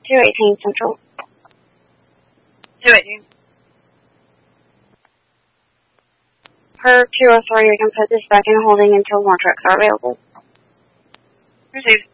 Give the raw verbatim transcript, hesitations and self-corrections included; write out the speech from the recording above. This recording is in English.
two eighteen Central. two eighteen. Per two oh three, you can put this back in holding until more trucks are available. Received.